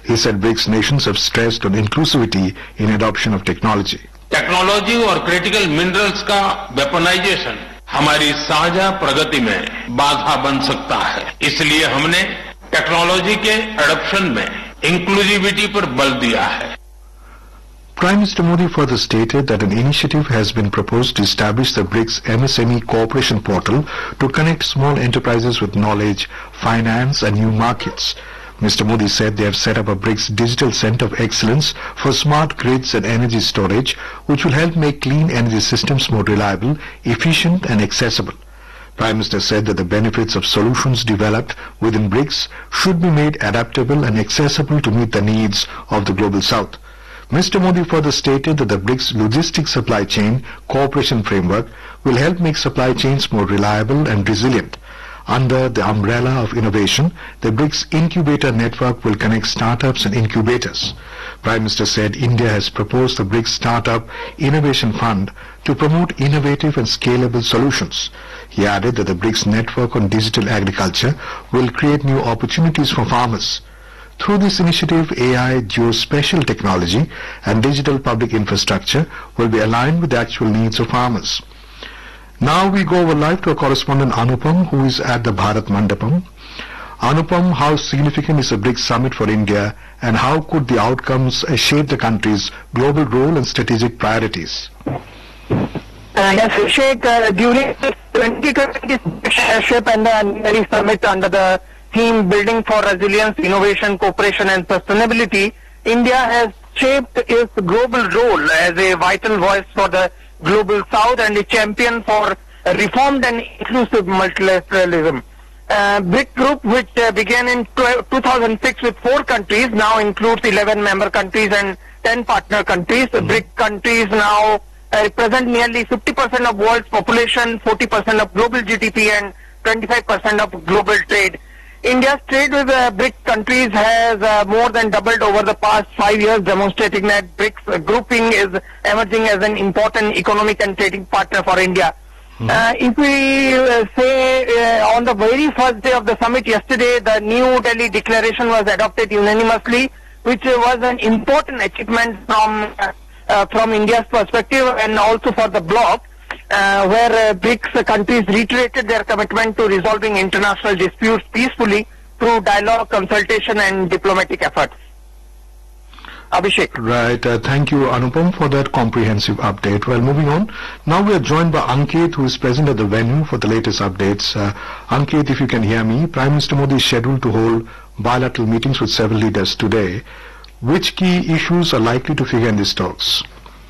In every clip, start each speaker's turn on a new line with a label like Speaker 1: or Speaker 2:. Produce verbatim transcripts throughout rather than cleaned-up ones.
Speaker 1: He said BRICS nations have stressed on inclusivity in adoption of technology.
Speaker 2: Technology और critical minerals का weaponisation हमारी साझा प्रगति में बाधा बन सकता है, इसलिए हमने टेक्नोलॉजी के एडॉप्शन में इंक्लूसिविटी पर बल दिया है.
Speaker 1: Prime Minister Modi further stated that an initiative has been proposed to establish the BRICS M S M E cooperation portal to connect small enterprises with knowledge, finance and new markets. Mister Modi said they have set up a BRICS Digital Center of Excellence for smart grids and energy storage, which will help make clean energy systems more reliable, efficient and accessible. Prime Minister said that the benefits of solutions developed within BRICS should be made adaptable and accessible to meet the needs of the Global South. Mister Modi further stated that the BRICS Logistics Supply Chain Cooperation Framework will help make supply chains more reliable and resilient. Under the umbrella of innovation, the BRICS Incubator Network will connect startups and incubators. Prime Minister said India has proposed the BRICS Startup Innovation Fund to promote innovative and scalable solutions. He added that the BRICS Network on Digital Agriculture will create new opportunities for farmers. Through this initiative, A I, geospatial technology and digital public infrastructure will be aligned with the actual needs of farmers. Now we go over live to our correspondent Anupam, who is at the Bharat Mandapam. Anupam, how significant is the BRICS summit for India and how could the outcomes uh, shape the country's global role and strategic priorities?
Speaker 3: Uh, yes, Sheikh, uh, during the twenty twenty leadership and the New Delhi summit under the theme Building for Resilience, Innovation, Cooperation and Sustainability, India has shaped its global role as a vital voice for the Global South and a champion for reformed and inclusive multilateralism. Uh, BRIC group, which uh, began in two thousand six with four countries, now includes eleven member countries and ten partner countries. Mm-hmm. BRIC countries now uh, represent nearly fifty percent of world's population, forty percent of global G D P and twenty-five percent of global trade. India's trade with uh, BRIC countries has uh, more than doubled over the past five years, demonstrating that BRICS uh, grouping is emerging as an important economic and trading partner for India. Mm-hmm. uh, if we uh, say uh, on the very first day of the summit yesterday, the New Delhi Declaration was adopted unanimously, which uh, was an important achievement from uh, uh, from India's perspective and also for the bloc. Uh, where uh, BRICS countries reiterated their commitment to resolving international disputes peacefully through dialogue, consultation and diplomatic efforts. Abhishek.
Speaker 1: Right. Uh, thank you, Anupam, for that comprehensive update. Well, moving on. Now we are joined by Ankit, who is present at the venue for the latest updates. Uh, Ankit, if you can hear me, Prime Minister Modi is scheduled to hold bilateral meetings with several leaders today. Which key issues are likely to figure in these talks?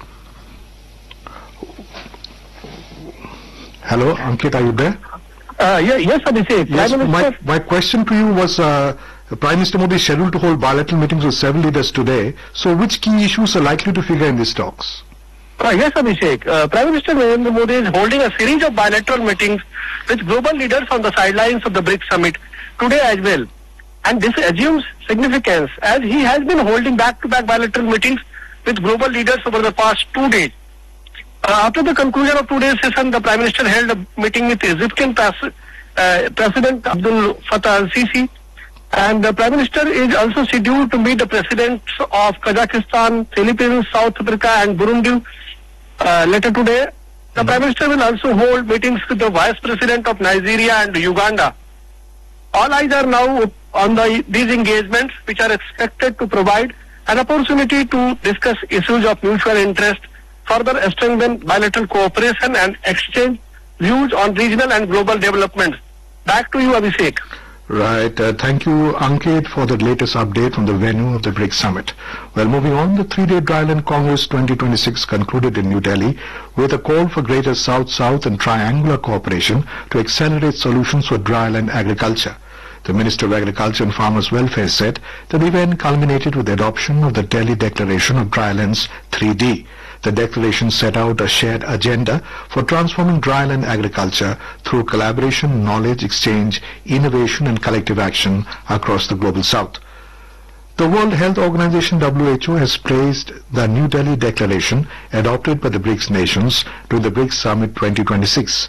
Speaker 1: Hello, Ankit, are you there?
Speaker 3: Uh, yeah, yes, Abhishek.
Speaker 1: Yes, my, my question to you was, uh, Prime Minister Modi is scheduled to hold bilateral meetings with several leaders today. So which key issues are likely to figure in these talks?
Speaker 3: Uh, yes, Abhishek. Uh, Prime Minister Narendra Modi is holding a series of bilateral meetings with global leaders on the sidelines of the BRICS summit today as well. And this assumes significance as he has been holding back-to-back bilateral meetings with global leaders over the past two days. Uh, after the conclusion of today's session, the Prime Minister held a meeting with Egyptian pres uh, President Abdel Fattah al-Sisi, and the Prime Minister is also scheduled to meet the Presidents of Kazakhstan, Philippines, South Africa and Burundi uh, later today. The Prime Minister will also hold meetings with the Vice President of Nigeria and Uganda. All eyes are now on the, these engagements, which are expected to provide an opportunity to discuss issues of mutual interest, further strengthen bilateral cooperation and exchange views on regional and global developments. Back to you, Abhishek.
Speaker 1: Right. Uh, thank you, Ankit, for the latest update from the venue of the BRICS Summit. Well, moving on, the three-day Dryland Congress twenty twenty-six concluded in New Delhi with a call for greater South-South and triangular cooperation to accelerate solutions for dryland agriculture. The Minister of Agriculture and Farmers' Welfare said that the event culminated with the adoption of the Delhi Declaration of Drylands three D. The declaration set out a shared agenda for transforming dryland agriculture through collaboration, knowledge exchange, innovation and collective action across the Global South. The World Health Organization W H O has praised the New Delhi Declaration adopted by the BRICS nations during the BRICS Summit twenty twenty-six.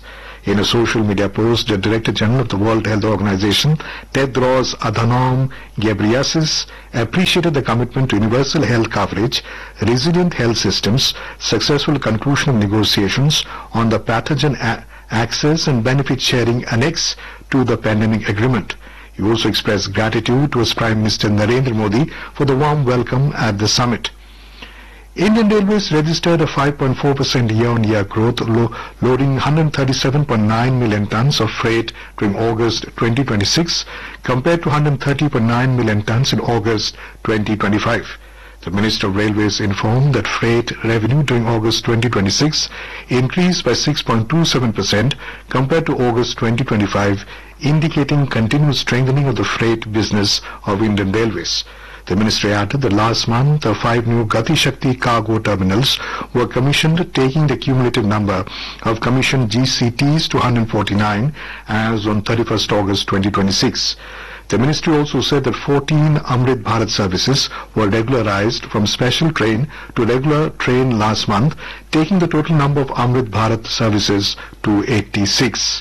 Speaker 1: In a social media post, the Director General of the World Health Organization, Tedros Adhanom Ghebreyesus, appreciated the commitment to universal health coverage, resilient health systems, successful conclusion of negotiations on the pathogen a- access and benefit sharing annex to the pandemic agreement. He also expressed gratitude towards Prime Minister Narendra Modi for the warm welcome at the summit. Indian Railways registered a five point four percent year-on-year growth, lo- loading one hundred thirty-seven point nine million tons of freight during August twenty twenty-six compared to one hundred thirty point nine million tons in August twenty twenty-five. The Minister of Railways informed that freight revenue during August twenty twenty-six increased by six point two seven percent compared to August twenty twenty-five, indicating continued strengthening of the freight business of Indian Railways. The ministry added that last month, the five new Gati Shakti cargo terminals were commissioned, taking the cumulative number of commissioned G C Ts to one hundred forty-nine as on thirty-first August twenty twenty-six. The ministry also said that fourteen Amrit Bharat services were regularized from special train to regular train last month, taking the total number of Amrit Bharat services to eighty-six.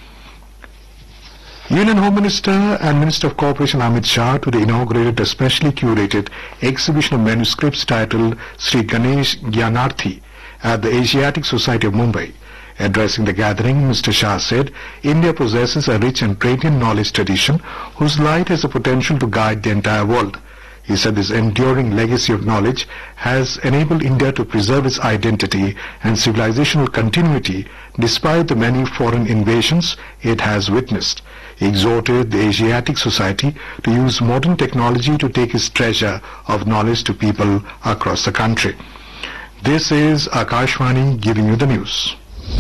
Speaker 1: Union Home Minister and Minister of Cooperation Amit Shah today inaugurated a specially curated exhibition of manuscripts titled Sri Ganesh Gyanarthi at the Asiatic Society of Mumbai. Addressing the gathering, Mister Shah said, India possesses a rich and radiant knowledge tradition whose light has the potential to guide the entire world. He said this enduring legacy of knowledge has enabled India to preserve its identity and civilizational continuity despite the many foreign invasions it has witnessed. He exhorted the Asiatic Society to use modern technology to take its treasure of knowledge to people across the country. This is Akashvani giving you the news.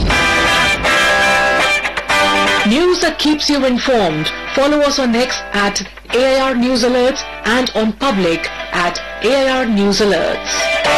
Speaker 4: News that keeps you informed. Follow us on X at A I R News Alerts and on Public at A I R News Alerts.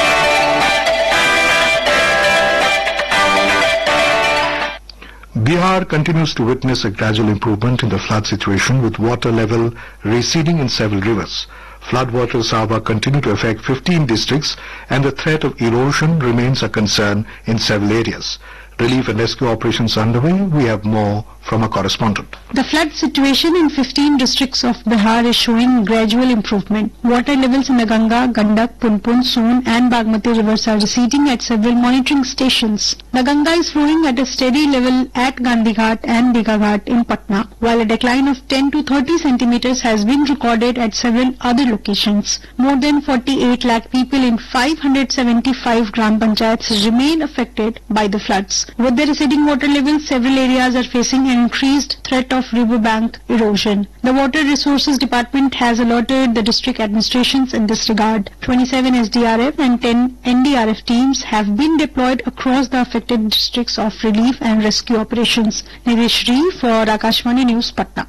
Speaker 1: Bihar continues to witness a gradual improvement in the flood situation, with water level receding in several rivers. Floodwaters, however, continue to affect fifteen districts, and the threat of erosion remains a concern in several areas. Relief and rescue operations underway. We have more from a correspondent.
Speaker 5: The flood situation in fifteen districts of Bihar is showing gradual improvement. Water levels in the Ganga, Gandak, Punpun, Son and Bagmati rivers are receding at several monitoring stations. The Ganga is flowing at a steady level at Gandhi Ghat and Digha Ghat in Patna, while a decline of ten to thirty centimeters has been recorded at several other locations. More than forty-eight lakh people in five hundred seventy-five gram panchayats remain affected by the floods. With the receding water levels, several areas are facing an increased threat of riverbank erosion. The Water Resources Department has alerted the district administrations in this regard. twenty-seven S D R F and ten N D R F teams have been deployed across the affected districts of relief and rescue operations. Nireshri for Akashvani News, Patna.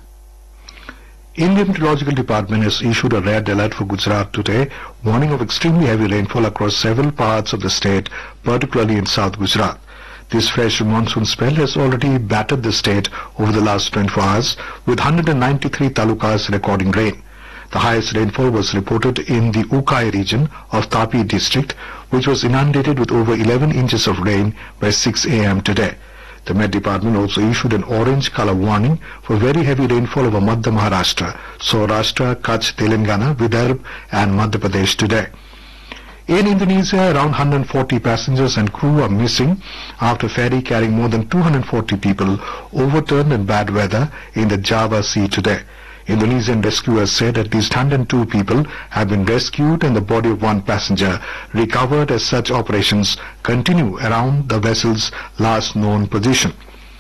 Speaker 1: Indian Meteorological Department has issued a red alert for Gujarat today, warning of extremely heavy rainfall across several parts of the state, particularly in South Gujarat. This fresh monsoon spell has already battered the state over the last twenty-four hours, with one hundred ninety-three talukas recording rain. The highest rainfall was reported in the Ukai region of Tapi district, which was inundated with over eleven inches of rain by six a m today. The Met Department also issued an orange color warning for very heavy rainfall over Madhya Maharashtra, Saurashtra, Kutch, Telangana, Vidarbha and Madhya Pradesh today. In Indonesia, around one hundred forty passengers and crew are missing after a ferry carrying more than two hundred forty people overturned in bad weather in the Java Sea today. Indonesian rescuers said at least one hundred two people have been rescued and the body of one passenger recovered as such operations continue around the vessel's last known position.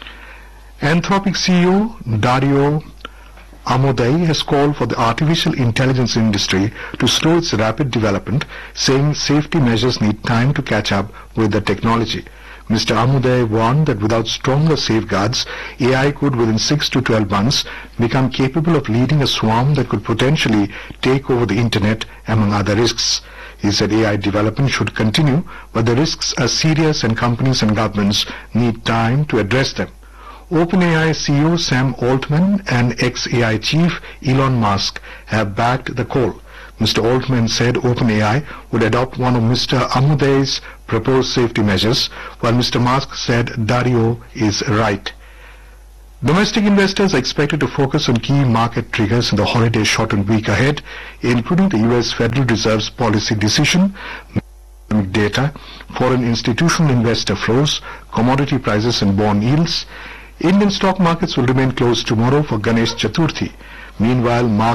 Speaker 1: Anthropic C E O Dario Amodei has called for the artificial intelligence industry to slow its rapid development, saying safety measures need time to catch up with the technology. Mister Amodei warned that without stronger safeguards, A I could within six to twelve months become capable of leading a swarm that could potentially take over the internet, among other risks. He said A I development should continue, but the risks are serious and companies and governments need time to address them. OpenAI C E O Sam Altman and ex-A I chief Elon Musk have backed the call. Mister Altman said OpenAI would adopt one of Mister Amodei's proposed safety measures, while Mister Musk said Dario is right. Domestic investors are expected to focus on key market triggers in the holiday shortened week ahead, including the U S Federal Reserve's policy decision, data, foreign institutional investor flows, commodity prices and bond yields. Indian stock markets will remain closed tomorrow for Ganesh Chaturthi. Meanwhile, markets